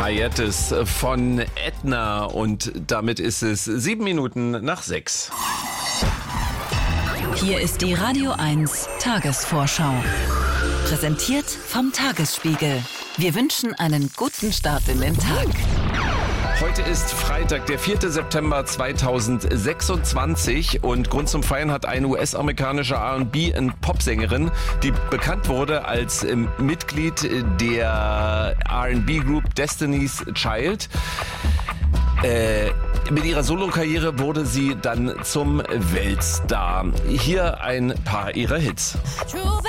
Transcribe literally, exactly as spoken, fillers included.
Hiatus von Edna und damit ist es sieben Minuten nach sechs. Hier ist die Radio eins Tagesvorschau. Präsentiert vom Tagesspiegel. Wir wünschen einen guten Start in den Tag. Heute ist Freitag, der vierte September zweitausendsechsundzwanzig und Grund zum Feiern hat eine U S-amerikanische R und B- und Popsängerin, die bekannt wurde als ähm, Mitglied der R und B-Group Destiny's Child. Äh, mit ihrer Solokarriere wurde sie dann zum Weltstar. Hier ein paar ihrer Hits.